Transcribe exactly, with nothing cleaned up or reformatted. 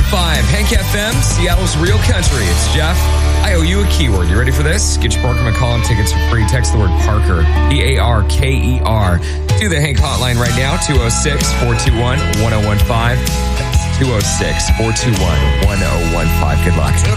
five, Hank F M, Seattle's Real Country. It's Jeff. I owe you a keyword. You ready for this? Get your Parker McCollum tickets for free. Text the word Parker, P A R K E R, to the Hank hotline right now, two oh six, four two one, one oh one five. That's two oh six, four two one, one oh one five. Good luck.